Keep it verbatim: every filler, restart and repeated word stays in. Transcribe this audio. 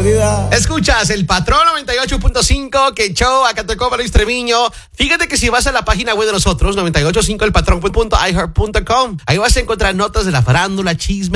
perdida. Escuchas el Patrón noventa y ocho punto cinco, que show, acá tocó para Luis Treviño. Fíjate que si vas a la página web de nosotros, noventa y ocho punto cinco el patrón punto i heart punto com, ahí vas a encontrar notas de la farándula, chisme,